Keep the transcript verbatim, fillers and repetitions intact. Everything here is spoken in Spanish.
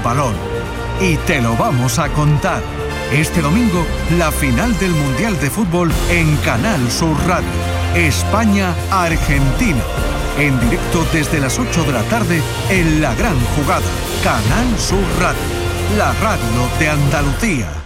balón. Y te lo vamos a contar. Este domingo, la final del Mundial de Fútbol en Canal Sur Radio. España-Argentina. En directo desde las ocho de la tarde en La Gran Jugada. Canal Sur Radio. La radio de Andalucía.